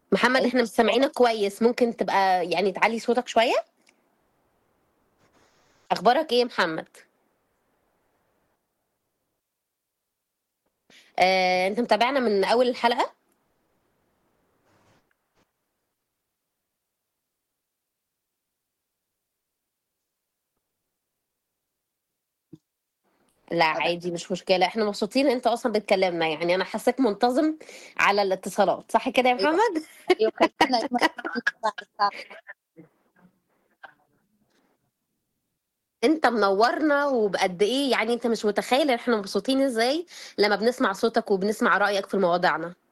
محمد احنا مش سامعينك كويس، ممكن تبقى يعني تعلي صوتك شوية؟ اخبارك ايه يا محمد؟ انت متابعنا من اول الحلقة؟ لا عادي، مش مشكلة، احنا مبسوطين ان انت اصلا بتكلمنا، يعني انا حاساك منتظم على الاتصالات، صح كده يا ايوه محمد؟ ايوه، خلينا دايما نسمع الساعة. انت منورنا وبقد ايه، يعني انت مش متخيل احنا مبسوطين ازاي لما بنسمع صوتك وبنسمع رأيك في مواضيعنا.